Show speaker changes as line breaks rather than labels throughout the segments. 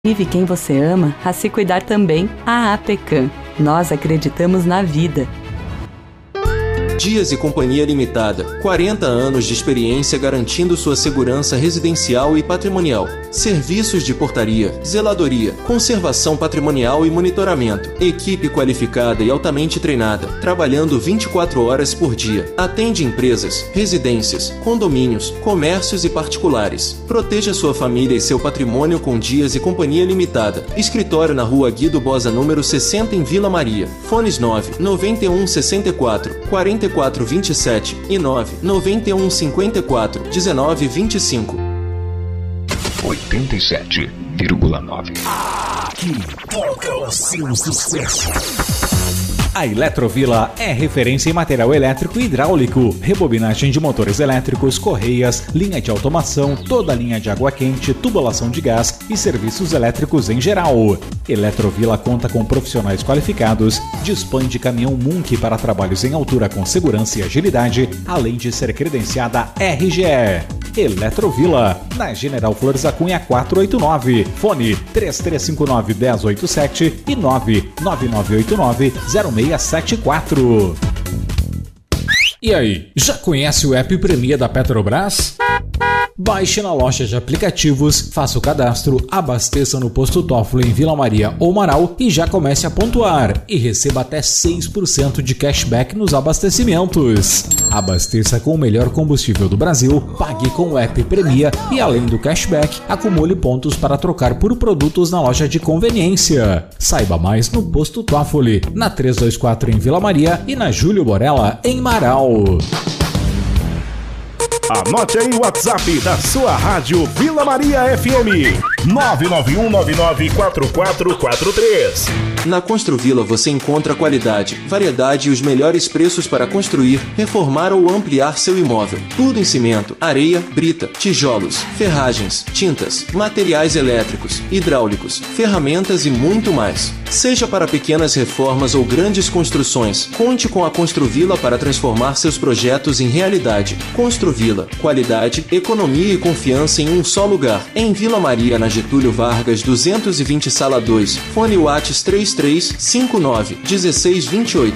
Vive quem você ama, a se cuidar também, a APECAM. Nós acreditamos na vida.
Dias e Companhia Limitada, 40 anos de experiência garantindo sua segurança residencial e patrimonial. Serviços de portaria, zeladoria, conservação patrimonial e monitoramento. Equipe qualificada e altamente treinada, trabalhando 24 horas por dia. Atende empresas, residências, condomínios, comércios e particulares. Proteja sua família e seu patrimônio com Dias e Companhia Limitada. Escritório na Rua Guido Bosa, número 60, em Vila Maria. Fones 9 91 64 44 27 e 9 91 54 19 25.
87,9.
Aqui toca o seu sucesso.
A Eletrovila é referência em material elétrico e hidráulico, rebobinagem de motores elétricos, correias, linha de automação, toda a linha de água quente, tubulação de gás e serviços elétricos em geral. Eletrovila conta com profissionais qualificados, dispõe de caminhão Munk para trabalhos em altura com segurança e agilidade, além de ser credenciada RGE. Eletrovila, na General Flores da Cunha 489, fone 3359-1087 e 99989-0674.
E aí, já conhece o app Premia da Petrobras? Baixe na loja de aplicativos, faça o cadastro, abasteça no posto Toffoli em Vila Maria ou Marau e já comece a pontuar e receba até 6% de cashback nos abastecimentos. Abasteça com o melhor combustível do Brasil, pague com o app Premia e além do cashback, acumule pontos para trocar por produtos na loja de conveniência. Saiba mais no posto Toffoli, na 324 em Vila Maria e na Júlio Borella em Marau.
Anote aí o WhatsApp da sua rádio Vila Maria FM: 991994443.
Na Construvila você encontra qualidade, variedade e os melhores preços para construir, reformar ou ampliar seu imóvel. Tudo em cimento, areia, brita, tijolos, ferragens, tintas, materiais elétricos, hidráulicos, ferramentas e muito mais. Seja para pequenas reformas ou grandes construções, conte com a Construvila para transformar seus projetos em realidade. Construvila, qualidade, economia e confiança em um só lugar. Em Vila Maria, na Getúlio Vargas 220, Sala 2, fone WhatsApp 3359-1628.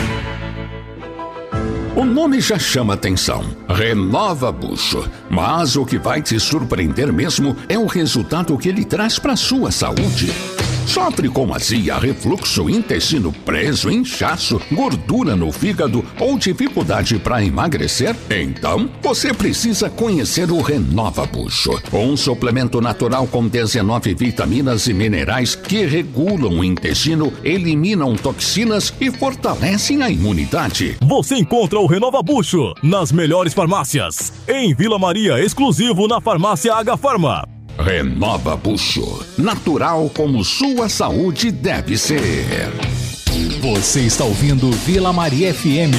O nome já chama atenção, Renova Bucho, mas o que vai te surpreender mesmo é o resultado que ele traz para sua saúde. Sofre com azia, refluxo, intestino preso, inchaço, gordura no fígado ou dificuldade para emagrecer? Então, você precisa conhecer o Renova Bucho, um suplemento natural com 19 vitaminas e minerais que regulam o intestino, eliminam toxinas e fortalecem a imunidade.
Você encontra o Renova Bucho nas melhores farmácias. Em Vila Maria, exclusivo na farmácia H Farma.
Renova Bucho, natural como sua saúde deve ser.
Você está ouvindo Vila Maria FM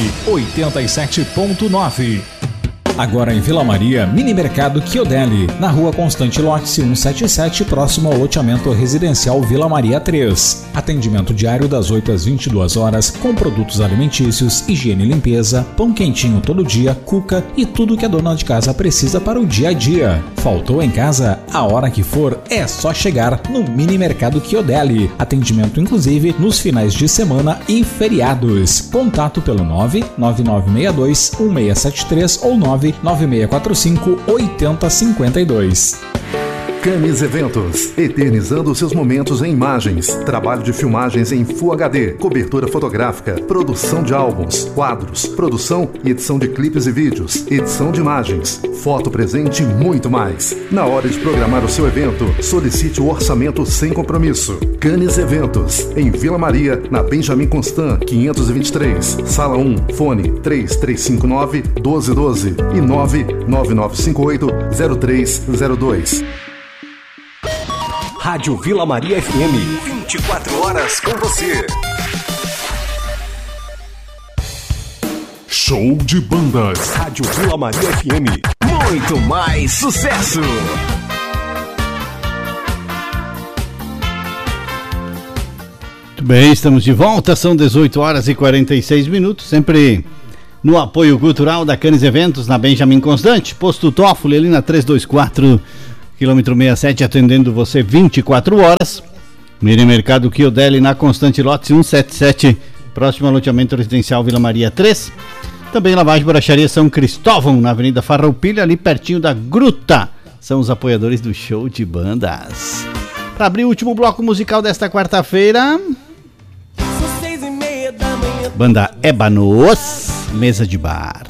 87.9. Agora em Vila Maria, Mini Mercado Chiodelli, na Rua Constante Lotz 177, próximo ao loteamento residencial Vila Maria 3. Atendimento diário das 8 às 22 horas, com produtos alimentícios, higiene e limpeza, pão quentinho todo dia, cuca e tudo que a dona de casa precisa para o dia a dia. Faltou em casa? A hora que for, é só chegar no Mini Mercado Chiodelli. Atendimento inclusive nos finais de semana e feriados. Contato pelo 99962-1673 ou 99645-8052.
Camis Eventos, eternizando seus momentos em imagens, trabalho de filmagens em Full HD, cobertura fotográfica, produção de álbuns, quadros, produção e edição de clipes e vídeos, edição de imagens, foto presente e muito mais. Na hora de programar o seu evento, solicite o orçamento sem compromisso. Camis Eventos, em Vila Maria, na Benjamin Constant, 523, Sala 1, fone 3359-1212 e 99958-0302.
Rádio Vila Maria FM, 24 horas com você.
Show de bandas.
Rádio Vila Maria FM, muito mais sucesso.
Muito bem, estamos de volta, são 18 horas e 46 minutos, sempre no apoio cultural da Canis Eventos, na Benjamin Constant, posto Toffoli ali na 324, quilômetro 67, atendendo você 24 horas. Mini Mercado Chiodelli na Constante Lotes 177, próximo ao loteamento residencial Vila Maria 3. Também lavagem Borracharia São Cristóvão, na Avenida Farroupilha, ali pertinho da Gruta. São os apoiadores do show de bandas. Para abrir o último bloco musical desta quarta-feira, banda Ébanos, Mesa de Bar.